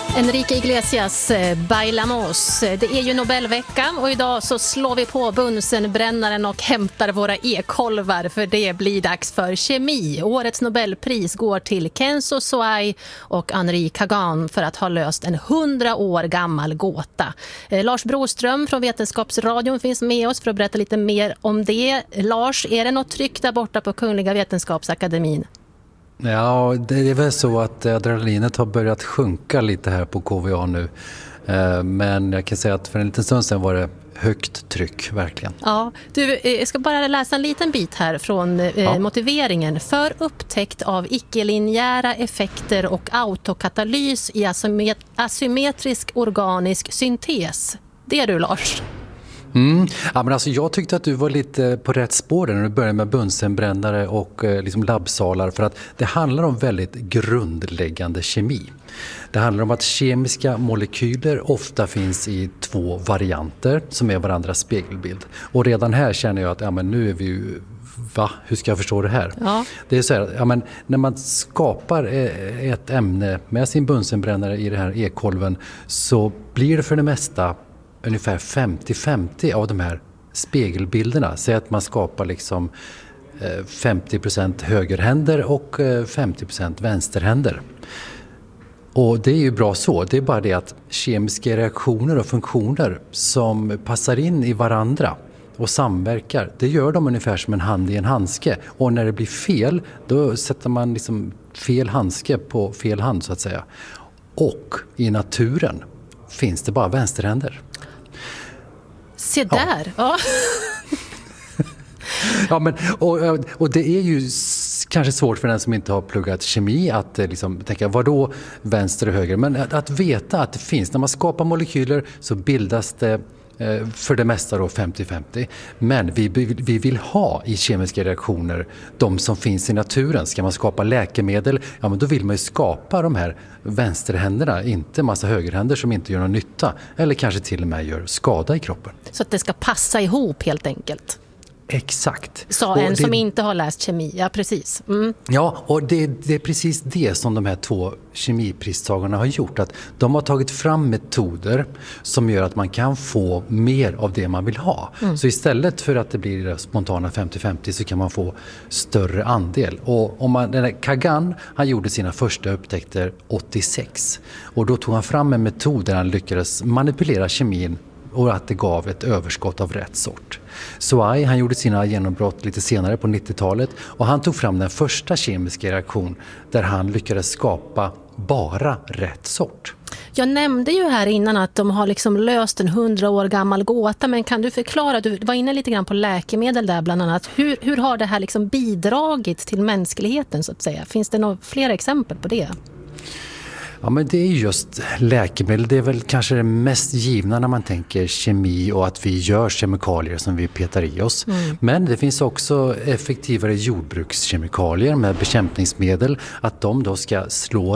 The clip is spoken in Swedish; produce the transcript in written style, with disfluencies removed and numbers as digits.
Enrique Iglesias, Bailamos. Det är ju Nobelvecka och idag så slår vi på bunsenbrännaren och hämtar våra e-kolvar för det blir dags för kemi. Årets Nobelpris går till Kenzo Soai och Henri Kagan för att ha löst en 100 år gammal gåta. Lars Broström från Vetenskapsradion finns med oss för att berätta lite mer om det. Lars, är det något tryck där borta på Kungliga Vetenskapsakademin? Ja, det är väl så att adrenalinet har börjat sjunka lite här på KVA nu. Men jag kan säga att för en liten stund sedan var det högt tryck, verkligen. Ja, jag ska bara läsa en liten bit här från motiveringen. För upptäckt av icke-linjära effekter och autokatalys i asymmetrisk organisk syntes. Det är du, Lars. Ja, men alltså jag tyckte att du var lite på rätt spår när du började med bunsenbrännare och liksom labbsalar, för att det handlar om väldigt grundläggande kemi. Det handlar om att kemiska molekyler ofta finns i två varianter som är varandras spegelbild. Och redan här känner jag att men nu är vi ju... Hur ska jag förstå det här? Ja. Det är så här, när man skapar ett ämne med sin bunsenbrännare i den här e-kolven så blir det för det mesta ungefär 50-50 av de här spegelbilderna. Säg att man skapar liksom 50% högerhänder och 50% vänsterhänder. Och det är ju bra så. Det är bara det att kemiska reaktioner och funktioner som passar in i varandra och samverkar, det gör de ungefär som en hand i en handske. Och när det blir fel, då sätter man liksom fel handske på fel hand så att säga. Och i naturen finns det bara vänsterhänder. Se där, ja. Ja, men, och det är ju kanske svårt för den som inte har pluggat kemi att liksom tänka, vadå vänster och höger? Men att veta att det finns, när man skapar molekyler så bildas det för det mesta då 50-50. Men vi vill ha i kemiska reaktioner de som finns i naturen. Ska man skapa läkemedel, ja men då vill man ju skapa de här vänsterhänderna, inte massa högerhänder som inte gör någon nytta. Eller kanske till och med gör skada i kroppen. Så att det ska passa ihop helt enkelt. Exakt. Sa en som inte har läst kemi, ja precis. Ja, och det är precis det som de här två kemipristagarna har gjort. Att de har tagit fram metoder som gör att man kan få mer av det man vill ha. Så istället för att det blir spontana 50-50 så kan man få större andel. Och den här Kagan, han gjorde sina första upptäckter 86. Och då tog han fram en metod där han lyckades manipulera kemin och att det gav ett överskott av rätt sort. Soai, han gjorde sina genombrott lite senare på 90-talet och han tog fram den första kemiska reaktion där han lyckades skapa bara rätt sort. Jag nämnde ju här innan att de har liksom löst en 100 år gammal gåta, men kan du förklara, du var inne lite grann på läkemedel där bland annat, hur har det här liksom bidragit till mänskligheten så att säga? Finns det några fler exempel på det? Ja, men det är just läkemedel. Det är väl kanske det mest givna när man tänker kemi och att vi gör kemikalier som vi petar i oss. Men det finns också effektivare jordbrukskemikalier med bekämpningsmedel. Att de då ska slå